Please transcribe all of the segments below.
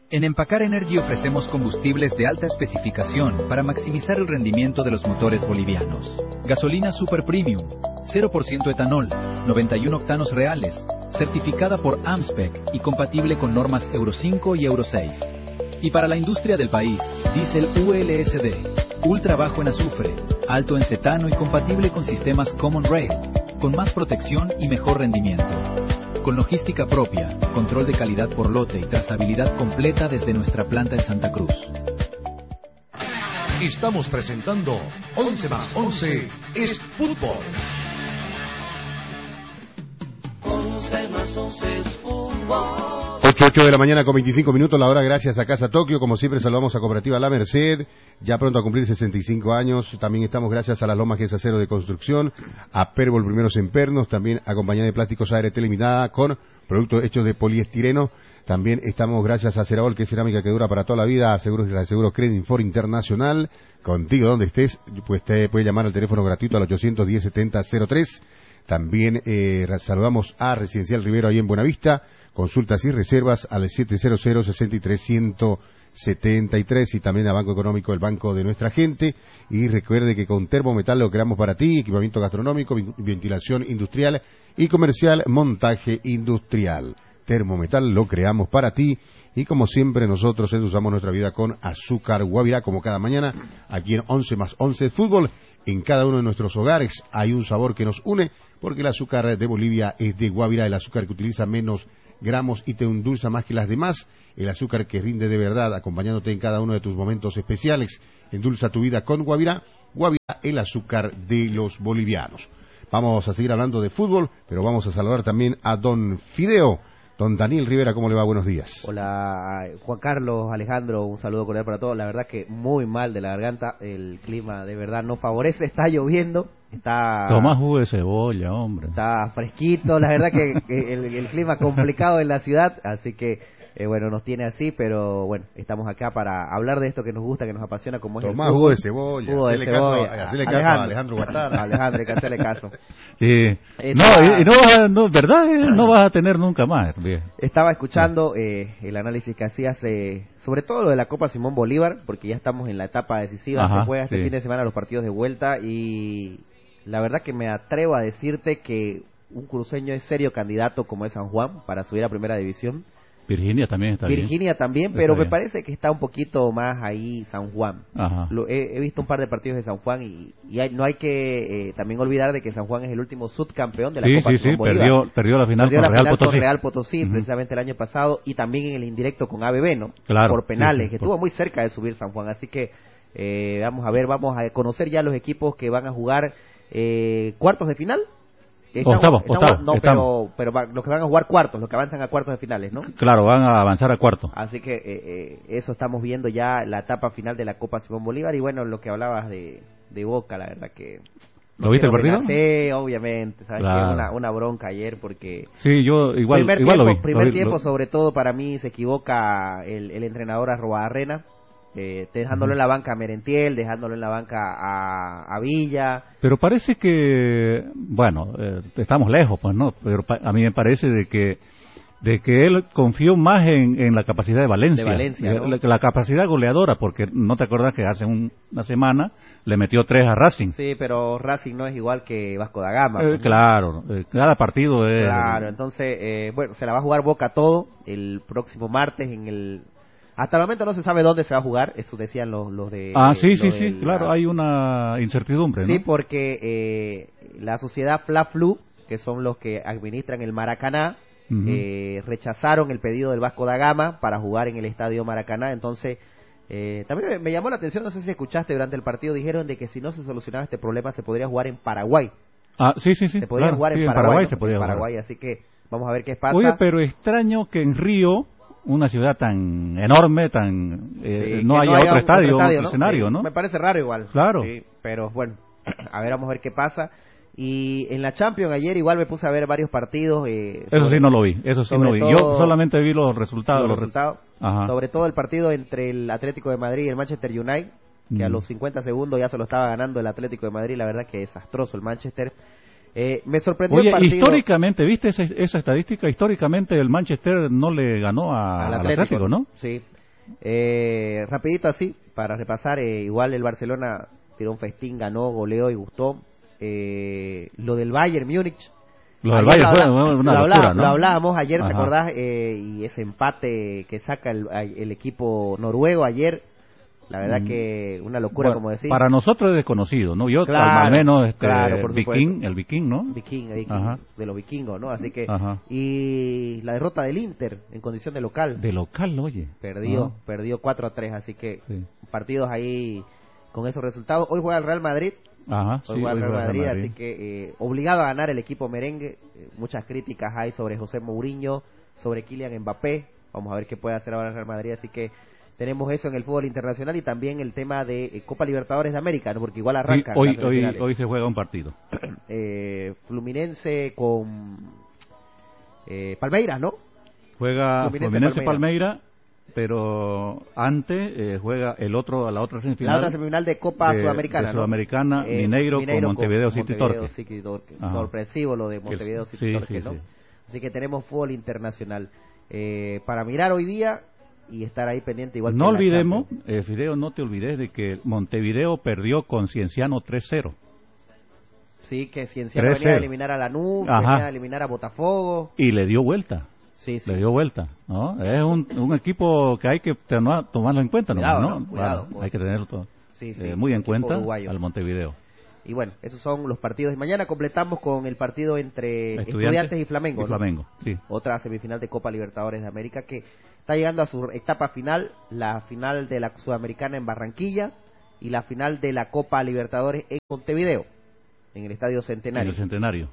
En Empacar Energy ofrecemos combustibles de alta especificación para maximizar el rendimiento de los motores bolivianos. Gasolina Super Premium, 0% etanol, 91 octanos reales, certificada por AMSPEC y compatible con normas Euro 5 y Euro 6. Y para la industria del país, diésel ULSD, ultra bajo en azufre, alto en cetano y compatible con sistemas Common Rail, con más protección y mejor rendimiento. Con logística propia, control de calidad por lote y trazabilidad completa desde nuestra planta en Santa Cruz. Estamos presentando 11 más 11 es fútbol. 11 más 11 es fútbol. 8 de la mañana con 25 minutos, la hora gracias a Casa Tokio. Como siempre saludamos a Cooperativa La Merced, ya pronto a cumplir 65 años. También estamos gracias a las Lomas Ges Acero de Construcción, a Perbol Primeros en Pernos, también a Compañía de Plásticos ART Limitada con productos hechos de poliestireno. También estamos gracias a Cerabol, que es cerámica que dura para toda la vida, a Seguros Credit for Internacional. Contigo donde estés, pues te puede llamar al teléfono gratuito al 810-7003. También saludamos a Residencial Rivero ahí en Buenavista. Consultas y reservas al 700-63173 y también a Banco Económico, el banco de nuestra gente. Y recuerde que con Termometal lo creamos para ti, equipamiento gastronómico, ventilación industrial y comercial, montaje industrial. Termometal lo creamos para ti y como siempre nosotros endulzamos nuestra vida con azúcar Guavirá, como cada mañana aquí en 11 más 11 Fútbol. En cada uno de nuestros hogares hay un sabor que nos une, porque el azúcar de Bolivia es de Guavirá, el azúcar que utiliza menos gramos y te endulza más que las demás, el azúcar que rinde de verdad, acompañándote en cada uno de tus momentos especiales. Endulza tu vida con Guavirá, Guavirá, el azúcar de los bolivianos. Vamos a seguir hablando de fútbol, pero vamos a saludar también a don Fideo. Don Daniel Rivera, ¿cómo le va? Buenos días. Hola, Juan Carlos, Alejandro, un saludo cordial para todos. La verdad que muy mal de la garganta, el clima de verdad no favorece, está lloviendo, está... Toma jugo de cebolla, hombre. Está fresquito, la verdad que el clima complicado en la ciudad, así que... bueno, nos tiene así, pero bueno, estamos acá para hablar de esto que nos gusta, que nos apasiona, como es el fútbol. Jugo de cebolla. Jugo de cebolla. Hacele caso a Alejandro Guatara. Alejandro, hay que hacerle caso. No vas a tener nunca más. Bien. Estaba escuchando el análisis que hacías sobre todo lo de la Copa Simón Bolívar, porque ya estamos en la etapa decisiva. Se juega este fin de semana los partidos de vuelta y la verdad que me atrevo a decirte que un cruceño es serio candidato como es San Juan para subir a primera división. Virginia también está bien. Virginia también, pero me parece que está un poquito más ahí San Juan. He visto un par de partidos de San Juan y no hay que también olvidar de que San Juan es el último subcampeón de la Copa Simón Bolívar. Perdió la final con Real Potosí precisamente el año pasado y también en el indirecto con ABB, ¿no? Claro. Por penales, que estuvo muy cerca de subir San Juan. Así que vamos a conocer ya los equipos que van a jugar cuartos de final. Octavo. Pero los que van a jugar cuartos, los que avanzan a cuartos de finales, ¿no? Claro, van a avanzar a cuartos. Así que eso estamos viendo ya la etapa final de la Copa Simón Bolívar y bueno, lo que hablabas de Boca, la verdad que... ¿Lo viste el partido? Sí, obviamente, ¿sabes? Claro. Que una bronca ayer porque... Sí, yo igual lo vi. Primer tiempo, sobre todo para mí, se equivoca el entrenador Arrobarrena. Dejándolo en la banca a Merentiel, dejándolo en la banca a Villa. Pero parece que, bueno, estamos lejos, pues no, pero a mí me parece de que él confió más en la capacidad de Valencia, ¿no? la capacidad goleadora, porque no te acuerdas que hace una semana le metió 3 a Racing. Sí, pero Racing no es igual que Vasco da Gama. Claro, cada partido es... Claro, entonces, bueno, se la va a jugar Boca todo el próximo martes en el... Hasta el momento no se sabe dónde se va a jugar, eso decían los de... claro, hay una incertidumbre, ¿no? Sí, porque la sociedad Fla-Flu, que son los que administran el Maracaná, rechazaron el pedido del Vasco da Gama para jugar en el Estadio Maracaná, entonces... también me llamó la atención, no sé si escuchaste durante el partido, dijeron de que si no se solucionaba este problema se podría jugar en Paraguay. Sí. Se podría jugar en Paraguay, ¿no? Se podría jugar. Así que vamos a ver qué pasa. Oye, pero extraño que en Río... una ciudad tan enorme, no haya otro estadio, otro escenario, ¿no? Me parece raro igual. Claro. Sí, pero bueno, vamos a ver qué pasa. Y en la Champions ayer igual me puse a ver varios partidos. Eso sí no lo vi, Yo solamente vi los resultados. Sobre todo el partido entre el Atlético de Madrid y el Manchester United, que a los 50 segundos ya se lo estaba ganando el Atlético de Madrid. La verdad que desastroso el Manchester. Me sorprendió Oye, el partido. históricamente, ¿viste esa estadística? Históricamente el Manchester no le ganó al Atlético, ¿no? Sí. Rapidito así, para repasar, igual el Barcelona tiró un festín, ganó, goleó y gustó. Lo del Bayern Múnich. Lo del Bayern fue una locura, ¿no? Lo hablábamos ayer, ¿te Ajá. acordás? Y ese empate que saca el equipo noruego ayer, la verdad que una locura, Bueno, como decís. para nosotros es desconocido, ¿no? Yo Claro, al menos claro, por el Viking, ¿no? Viking, Ajá. de los vikingos, ¿no? Así que Ajá. y la derrota del Inter en condición de local. De local, oye. Perdió Ah, 4-3, así que sí. partidos ahí con esos resultados. Hoy juega el Real Madrid. Ajá, Hoy sí, juega el hoy Real juega Madrid, Real así que obligado a ganar el equipo merengue. Muchas críticas hay sobre José Mourinho, sobre Kylian Mbappé. Vamos a ver qué puede hacer ahora el Real Madrid, así que tenemos eso en el fútbol internacional y también el tema de Copa Libertadores de América, ¿no? Porque igual arranca. Hoy se juega un partido. Fluminense con Palmeiras, ¿no? Juega Fluminense Palmeira, pero antes juega la otra semifinal. La otra semifinal de Copa Sudamericana, de Sudamericana, ¿no? Mineiro con Montevideo City Torque. Sorpresivo lo de Montevideo City Torque, ¿no? Sí. Así que tenemos fútbol internacional para mirar hoy día y estar ahí pendiente igual. No olvidemos, Fideo, no te olvides de que Montevideo perdió con Cienciano 3-0. Sí, que Cienciano venía a eliminar a Lanús, venía a eliminar a Botafogo. Y le dio vuelta. Sí. Le dio vuelta, ¿no? Es un equipo que hay que tomarlo en cuenta, cuidado, ¿no? Cuidado, bueno, hay que tenerlo todo, sí, muy en cuenta uruguayo. al Montevideo. Y bueno, esos son los partidos. Y mañana completamos con el partido entre Estudiantes y Flamengo. Flamengo, sí. Otra semifinal de Copa Libertadores de América que está llegando a su etapa final, la final de la Sudamericana en Barranquilla y la final de la Copa Libertadores en Montevideo, en el Estadio Centenario. En el Centenario.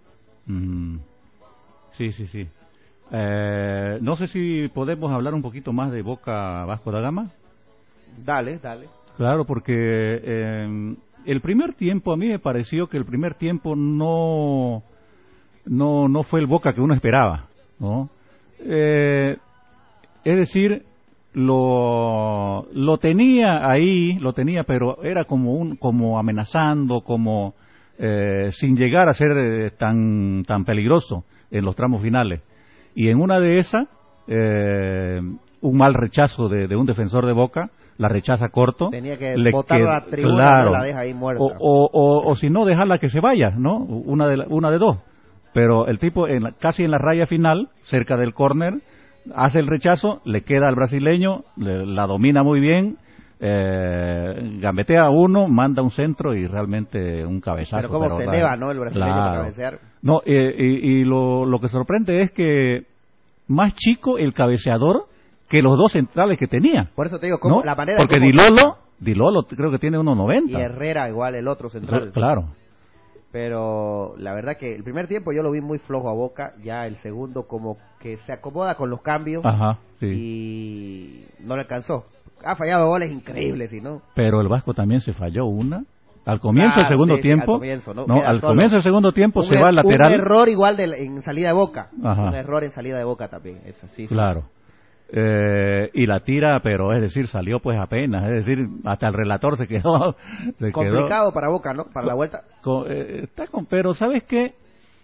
Sí. No sé si podemos hablar un poquito más de Boca Vasco da Gama. Dale. Claro, porque el primer tiempo, a mí me pareció que el primer tiempo no fue el Boca que uno esperaba, ¿no? Es decir, lo tenía ahí, pero era como amenazando, como sin llegar a ser tan peligroso en los tramos finales. Y en una de esas, un mal rechazo de un defensor de Boca, la rechaza corto. Tenía que botar la tribuna, claro, la deja ahí muerta. O si no, dejarla que se vaya, ¿no? Una de dos. Pero el tipo, casi en la raya final, cerca del córner, hace el rechazo, le queda al brasileño, la domina muy bien, gambetea a uno, manda un centro y realmente un cabezazo. Pero cómo se eleva, ¿no? El brasileño para cabecear. No, y lo que sorprende es que más chico el cabeceador que los dos centrales que tenía. Por eso te digo, ¿cómo? ¿No? La manera porque Dilolo creo que tiene 1.90. Y Herrera igual, el otro central. Claro. Pero la verdad que el primer tiempo yo lo vi muy flojo a Boca, ya el segundo como que se acomoda con los cambios. Ajá, sí. Y no le alcanzó. Ha fallado goles increíbles, ¿sí, no? Pero el Vasco también se falló una. Al comienzo del segundo tiempo, al comienzo del segundo tiempo se va al lateral. Un error igual en salida de Boca. Ajá. Un error en salida de Boca también, eso sí. Claro. Y la tira, pero es decir, salió pues apenas, es decir, hasta el relator se quedó. Complicado para Boca, ¿no? Para la vuelta. Pero ¿sabes qué?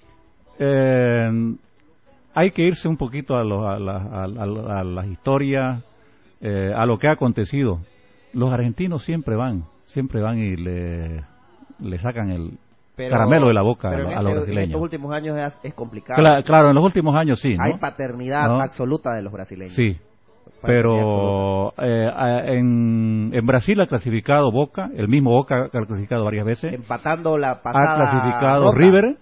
Hay que irse un poquito a las historias, a lo que ha acontecido. Los argentinos siempre van y le sacan el caramelo de la boca a los brasileños. En estos últimos años es complicado. Claro, en los últimos años sí, ¿no? Hay paternidad absoluta de los brasileños. Sí, pero en Brasil ha clasificado Boca, el mismo Boca ha clasificado varias veces. Empatando la pasada. Ha clasificado River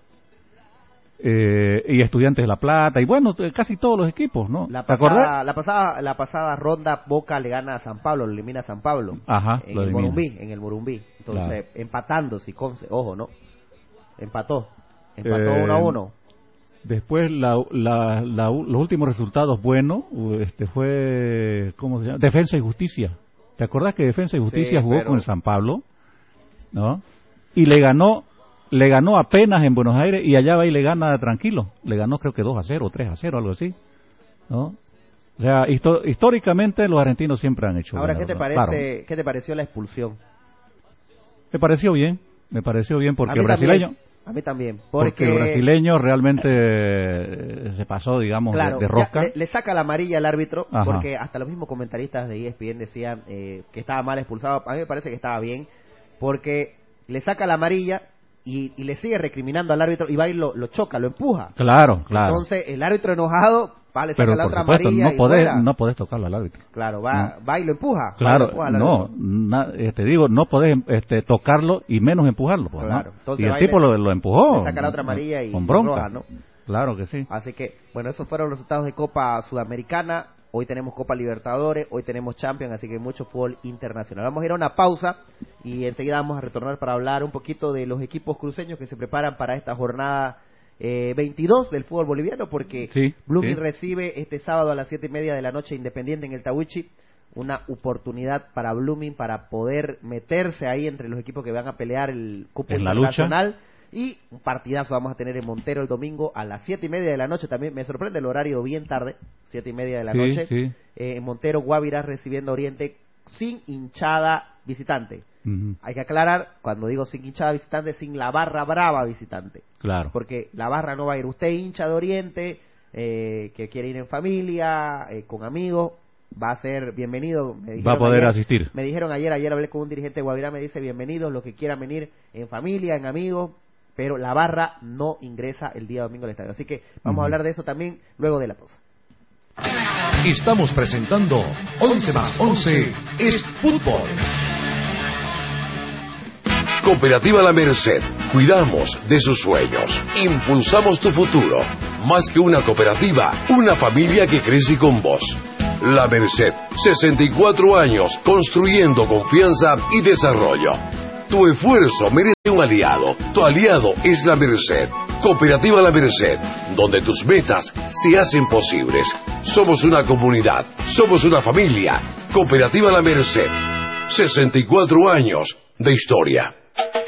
y Estudiantes de La Plata y bueno, casi todos los equipos, ¿no? La pasada ronda Boca le gana a San Pablo, lo elimina a San Pablo. Ajá, en el Morumbí. Entonces, empatando, ojo, ¿no? Empató 1-1. Después los últimos resultados buenos fue ¿cómo se llama? Defensa y Justicia. ¿Te acordás que Defensa y Justicia jugó con el San Pablo? ¿No? Y le ganó apenas en Buenos Aires y allá va y le gana tranquilo. Le ganó creo que 2-0 o 3-0, algo así. ¿No? O sea, históricamente los argentinos siempre han hecho. Ahora, ¿qué te parece? Claro. ¿Qué te pareció la expulsión? Me pareció bien porque el brasileño A mí también. Porque el brasileño realmente se pasó, digamos, claro, de rosca. Le saca la amarilla al árbitro, Ajá. porque hasta los mismos comentaristas de ESPN decían que estaba mal expulsado. A mí me parece que estaba bien, porque le saca la amarilla y le sigue recriminando al árbitro y va y lo choca, lo empuja. Claro. Entonces el árbitro enojado le saca Pero la por otra supuesto, amarilla no podés tocarlo al árbitro. Claro, va y lo empuja. Claro, no podés tocarlo y menos empujarlo. Pues, claro. ¿no? Entonces, y el tipo lo empujó. Le saca la otra amarilla y con bronca. roja, ¿no? Claro que sí. Así que, bueno, esos fueron los resultados de Copa Sudamericana. Hoy tenemos Copa Libertadores, hoy tenemos Champions, así que mucho fútbol internacional. Vamos a ir a una pausa y enseguida vamos a retornar para hablar un poquito de los equipos cruceños que se preparan para esta jornada 22 del fútbol boliviano, porque Blooming recibe este sábado a las 7:30 de la noche Independiente en el Tahuichi, una oportunidad para Blooming para poder meterse ahí entre los equipos que van a pelear el cupo internacional. Y un partidazo vamos a tener en Montero el domingo a las 7:30 de la noche. También me sorprende el horario bien tarde, 7:30 de la noche. En Montero, Guavirá recibiendo Oriente sin hinchada visitante. Hay que aclarar, cuando digo sin hinchada visitante, sin la barra brava visitante. Claro. Porque la barra no va a ir. Usted hincha de Oriente, que quiere ir en familia, con amigos, va a ser bienvenido. Va a poder asistir. Me dijeron ayer hablé con un dirigente de Guavirá, me dice bienvenidos los que quieran venir en familia, en amigos, pero la barra no ingresa el día domingo al estadio. Así que vamos a hablar de eso también luego de la pausa. Estamos presentando 11 más 11 es fútbol. Cooperativa La Merced. Cuidamos de sus sueños. Impulsamos tu futuro. Más que una cooperativa, una familia que crece con vos. La Merced. 64 años construyendo confianza y desarrollo. Tu esfuerzo merece un aliado. Tu aliado es La Merced. Cooperativa La Merced, donde tus metas se hacen posibles. Somos una comunidad, somos una familia. Cooperativa La Merced. 64 años de historia.